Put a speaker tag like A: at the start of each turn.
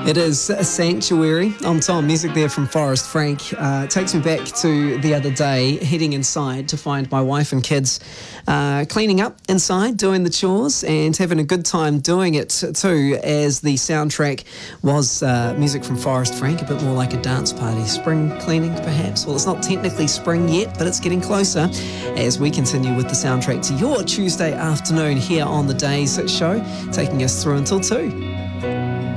A: It is Sanctuary. I'm Tom. Music there from Forrest Frank. Takes me back to the other day, heading inside to find my wife and kids cleaning up inside, doing the chores and having a good time doing it too, as the soundtrack was music from Forrest Frank, a bit more like a dance party. Spring cleaning, perhaps? Well, it's not technically spring yet, but it's getting closer as we continue with the soundtrack to your Tuesday afternoon here on the Days Show, taking us through until 2.